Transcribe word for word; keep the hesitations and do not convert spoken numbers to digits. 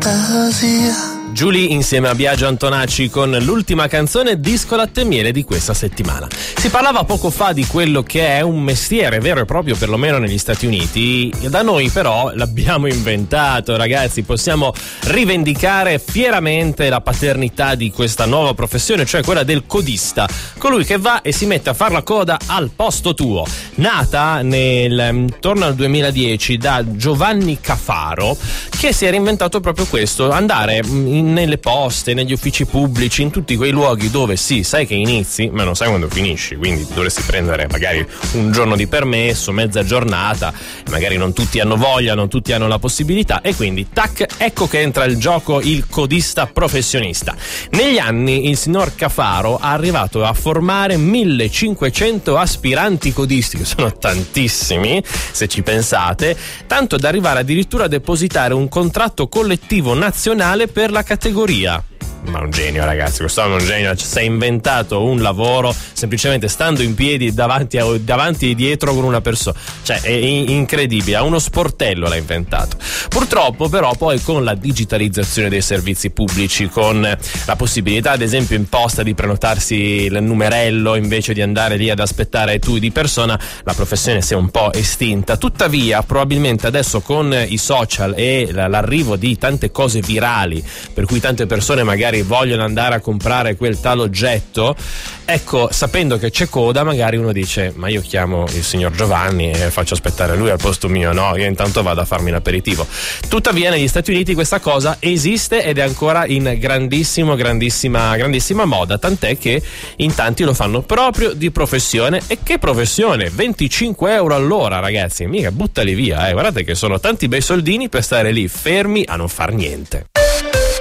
fantasia. Giulia insieme a Biagio Antonacci con l'ultima canzone Disco Latte e Miele di questa settimana. Si parlava poco fa di quello che è un mestiere vero e proprio, perlomeno negli Stati Uniti. Da noi però l'abbiamo inventato, ragazzi. Possiamo rivendicare fieramente la paternità di questa nuova professione, cioè quella del codista, colui che va e si mette a far la coda al posto tuo. Nata nel intorno al duemiladieci da Giovanni Cafaro, che si era inventato proprio questo: andare in nelle poste, negli uffici pubblici, in tutti quei luoghi dove sì, sai che inizi, ma non sai quando finisci, quindi dovresti prendere magari un giorno di permesso, mezza giornata, magari non tutti hanno voglia, non tutti hanno la possibilità, e quindi tac, ecco che entra in gioco il codista professionista. Negli anni il signor Cafaro ha arrivato a formare millecinquecento aspiranti codisti, che sono tantissimi se ci pensate, tanto da arrivare addirittura a depositare un contratto collettivo nazionale per la categoria. Ma un genio, ragazzi, quest'uomo è un genio, si è inventato un lavoro semplicemente stando in piedi davanti, a, davanti e dietro con una persona, cioè è incredibile, ha uno sportello l'ha inventato. Purtroppo però poi con la digitalizzazione dei servizi pubblici, con la possibilità ad esempio in posta di prenotarsi il numerello invece di andare lì ad aspettare tu di persona, la professione si è un po' estinta. Tuttavia probabilmente adesso con i social e l'arrivo di tante cose virali, per cui tante persone magari vogliono andare a comprare quel tal oggetto, ecco, sapendo che c'è coda, magari uno dice: ma io chiamo il signor Giovanni e faccio aspettare lui al posto mio, no, io intanto vado a farmi l'aperitivo. Tuttavia negli Stati Uniti questa cosa esiste ed è ancora in grandissimo grandissima grandissima moda, tant'è che in tanti lo fanno proprio di professione. E che professione? venticinque euro all'ora, ragazzi, mica buttali via, eh. Guardate che sono tanti bei soldini per stare lì fermi a non far niente.